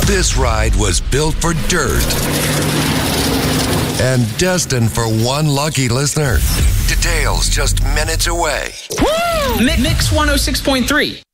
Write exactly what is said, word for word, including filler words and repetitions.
This ride was built for dirt and destined for one lucky listener. Details just minutes away. Mix one oh six point three.